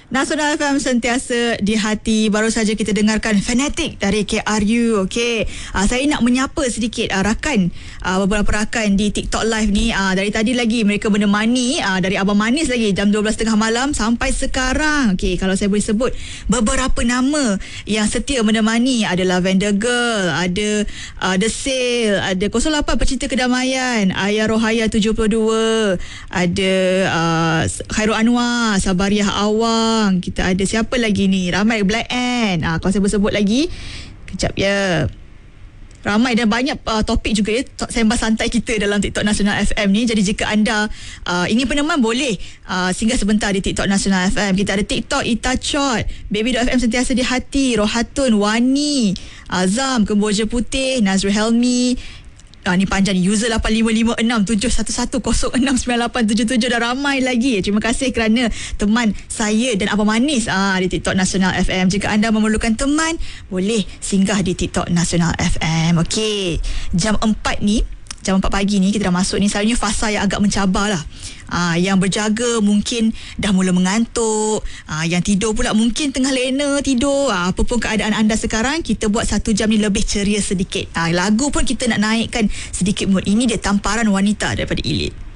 Nasional FM sentiasa di hati. Baru saja kita dengarkan Fanatic dari KRU. Okey, saya nak menyapa sedikit rakan, beberapa rakan di TikTok Live ni. Dari tadi lagi mereka menemani dari Abang Manis lagi jam 12.30 malam sampai sekarang. Okey, kalau saya boleh sebut beberapa nama yang setia menemani ada Lavender Girl, ada The Sale, ada 08 Pecinta Kedamaian, Ayah Rohaya 72, ada Khairul Anwar, Sabariah Awang. Kita ada siapa lagi ni? Ramai Black Ant. Kalau saya sebut lagi, kejap ya. Ramai dan banyak topik juga ya, sembah santai kita dalam TikTok Nasional FM ni. Jadi jika anda ingin peneman, boleh singgah sebentar di TikTok Nasional FM. Kita ada TikTok Ita Chot, Baby.FM sentiasa di hati, Rohatun, Wani, Azam, Kemboja Putih, Nazrul Helmi. Ni panjang ni, user 855671069877 dan ramai lagi. Terima kasih kerana teman saya dan Abang Manis di TikTok Nasional FM. Jika anda memerlukan teman, boleh singgah di TikTok Nasional FM. Okey, jam 4 pagi ni kita dah masuk ni. Selalunya fasa yang agak mencabar lah. Yang berjaga mungkin dah mula mengantuk, yang tidur pula mungkin tengah lena tidur. Apa pun keadaan anda sekarang, kita buat 1 jam ni lebih ceria sedikit. Lagu pun kita nak naikkan sedikit mood. Ini dia Tamparan Wanita daripada Elite.